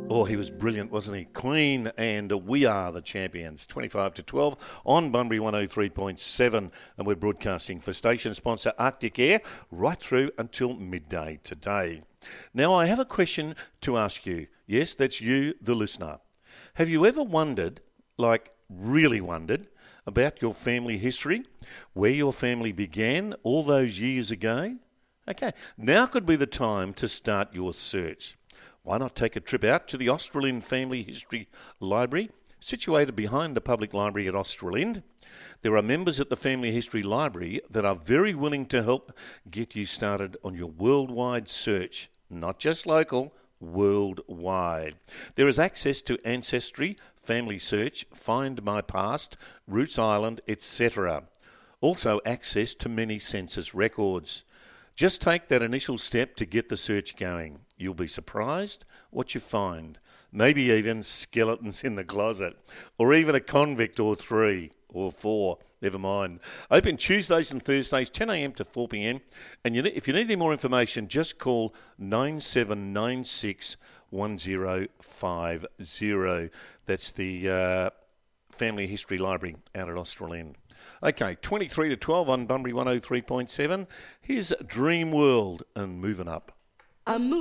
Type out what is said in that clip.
Oh, he was brilliant, wasn't he? Queen and We Are the Champions, 25 to 12 on Bunbury 103.7, and we're broadcasting for station sponsor Arctic Air right through until midday today. Now, I have a question to ask you. Yes, that's you, the listener. Have you ever wondered, like really wondered, about your family history, where your family began all those years ago? Okay, now could be the time to start your search. Why not take a trip out to the Australind Family History Library, situated behind the Public Library at Australind? There are members at the Family History Library that are very willing to help get you started on your worldwide search, not just local, worldwide. There is access to Ancestry, Family Search, Find My Past, Roots Island, etc. Also access to many census records. Just take that initial step to get the search going. You'll be surprised what you find. Maybe even skeletons in the closet, or even a convict or 3 or 4. Never mind. Open Tuesdays and Thursdays, 10 a.m. to 4 p.m. And if you need any more information, just call 9796 1050. That's the Family History Library out at Australind. Okay, 23 to 12 on Bunbury 103.7. Here's Dream World and Moving Up.